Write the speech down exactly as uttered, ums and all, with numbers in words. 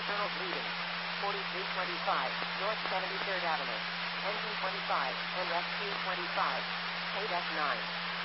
External bleeding. forty-three twenty-five, North seventy-third Avenue. Engine twenty-five, and rescue twenty-five. K F nine.